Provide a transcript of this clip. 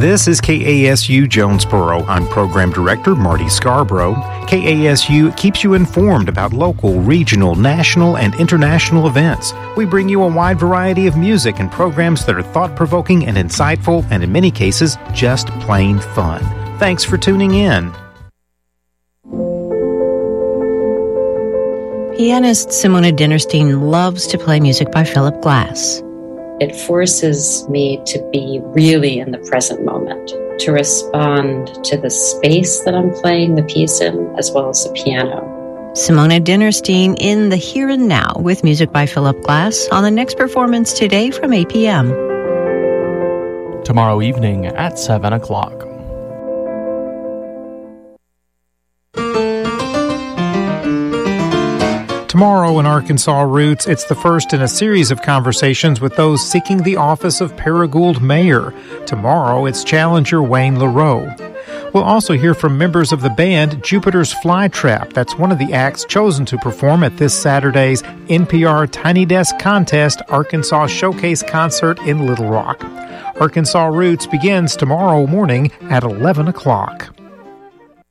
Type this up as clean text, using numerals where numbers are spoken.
This is KASU Jonesboro. I'm Program Director Marty Scarborough. KASU keeps you informed about local, regional, national, and international events. We bring you a wide variety of music and programs that are thought-provoking and insightful, and in many cases, just plain fun. Thanks for tuning in. Pianist Simona Dinnerstein loves to play music by Philip Glass. It forces me to be really in the present moment, to respond to the space that I'm playing the piece in, as well as the piano. Simona Dinnerstein in the here and now with music by Philip Glass on the next performance today from 8 p.m. Tomorrow evening at 7 o'clock. Tomorrow in Arkansas Roots, it's the first in a series of conversations with those seeking the office of Paragould Mayor. Tomorrow, it's challenger Wayne LaRoe. We'll also hear from members of the band Jupiter's Flytrap. That's one of the acts chosen to perform at this Saturday's NPR Tiny Desk Contest Arkansas Showcase Concert in Little Rock. Arkansas Roots begins tomorrow morning at 11 o'clock.